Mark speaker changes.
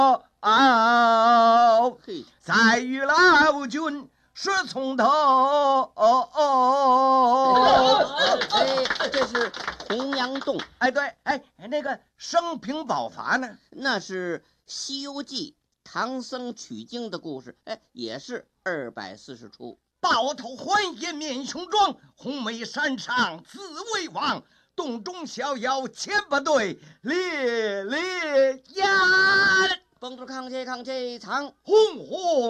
Speaker 1: 再与老君说从头。
Speaker 2: 这是洪阳洞。
Speaker 1: 对，那个生平宝筏呢？
Speaker 2: 那是《西游记》唐僧取经的故事，也是240出。
Speaker 1: 豹头环眼面雄壮，红眉山上自为王。洞中小妖千百对，烈焰。
Speaker 2: 蹦出康切康切长，
Speaker 1: 红红。